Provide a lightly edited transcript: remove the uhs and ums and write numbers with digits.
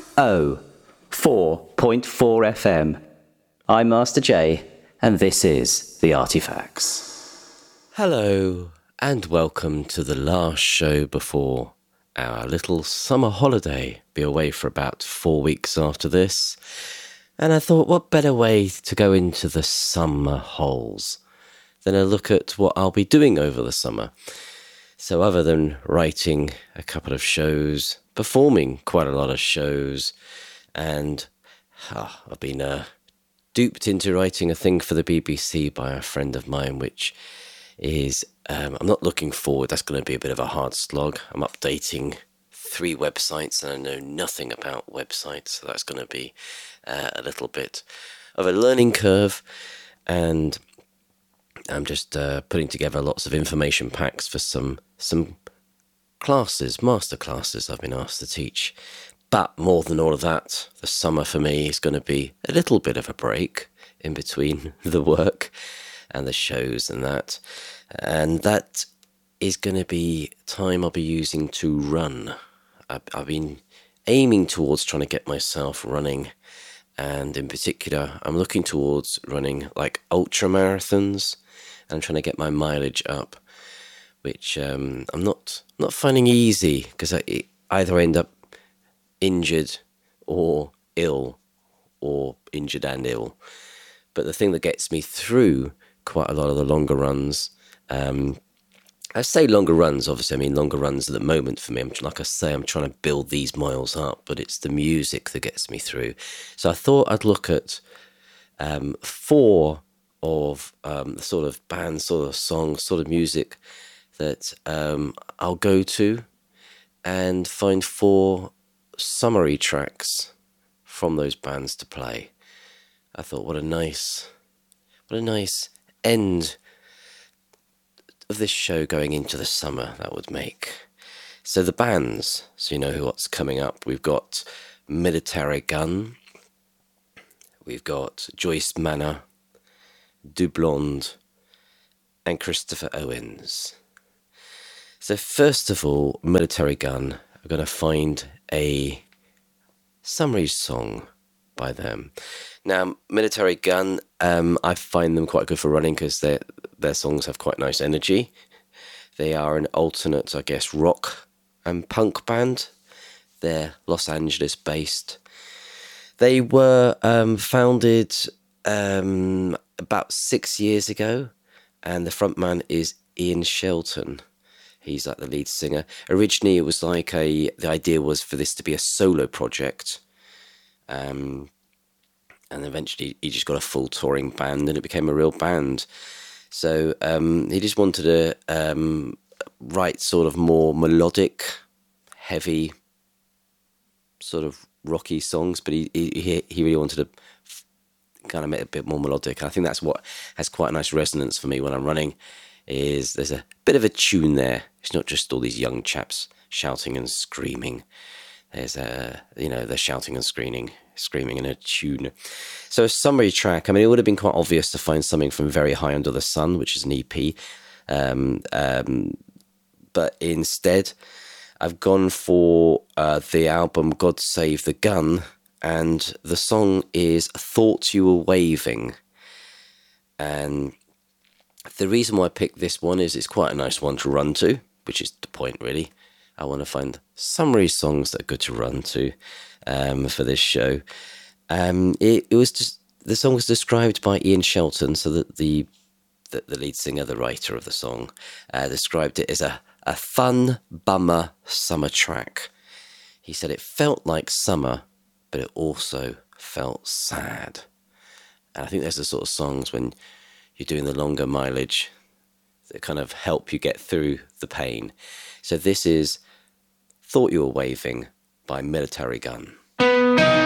104.4 FM. I'm Master J, and this is The Artifacts. Hello, and welcome to the last show before our little summer holiday. Be away for about 4 weeks after this. And I thought, what better way to go into the summer holes than a look at what I'll be doing over the summer. So other than writing a couple of shows, performing quite a lot of shows, and I've been duped into writing a thing for the BBC by a friend of mine, which is, I'm not looking forward. That's going to be a bit of a hard slog. I'm updating 3 websites and I know nothing about websites, so that's going to be a little bit of a learning curve. And I'm just putting together lots of information packs for some classes, master classes I've been asked to teach. But more than all of that, the summer for me is going to be a little bit of a break in between the work and the shows and that. And that is going to be time I'll be using to run. I've been aiming towards trying to get myself running. And in particular, I'm looking towards running like ultra marathons. And trying to get my mileage up, which I'm not finding easy, because I either end up injured or ill, or injured and ill. But the thing that gets me through quite a lot of the longer runs, I say longer runs, obviously I mean longer runs at the moment for me. Like I say, I'm trying to build these miles up, but it's the music that gets me through. So I thought I'd look at 4 of the sort of band, sort of song, sort of music that I'll go to, and find 4 summary tracks from those bands to play. I thought, what a nice end of this show going into the summer that would make. So the bands, so you know what's coming up. We've got Military Gun, we've got Joyce Manor, Dublond, and Christopher Owens. So first of all, Military Gun, I'm going to find a summary song by them. Now, Military Gun, I find them quite good for running because their songs have quite nice energy. They are an alternate, I guess, rock and punk band. They're Los Angeles based. They were founded about 6 years ago, and the frontman is Ian Shelton. He's like the lead singer. Originally, it was like the idea was for this to be a solo project, and eventually he just got a full touring band, and it became a real band. So he just wanted to write sort of more melodic, heavy, sort of rocky songs, but he really wanted to kind of make it a bit more melodic. I think that's what has quite a nice resonance for me when I'm running, is there's a bit of a tune there. It's not just all these young chaps shouting and screaming. There's they're shouting and screaming in a tune. So a summary track, I mean, it would have been quite obvious to find something from Very High Under the Sun, which is an EP. But instead, I've gone for the album God Save the Gun, and the song is Thought You Were Waving. And the reason why I picked this one is it's quite a nice one to run to, which is the point, really. I want to find summary songs that are good to run to for this show. It was just, the song was described by Ian Shelton, so that the lead singer, the writer of the song, described it as a fun bummer summer track. He said it felt like summer, but it also felt sad. And I think there's the sort of songs when you're doing the longer mileage that kind of help you get through the pain. So this is Thought You Were Waving by Military Gun.